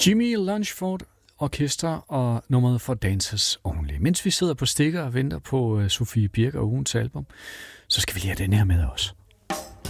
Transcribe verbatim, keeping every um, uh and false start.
Jimmy Lunchford Orkester og nummeret for Dancers Only. Mens vi sidder på stikker og venter på uh, Sofie Birk og ugens album, så skal vi lige have den her med os.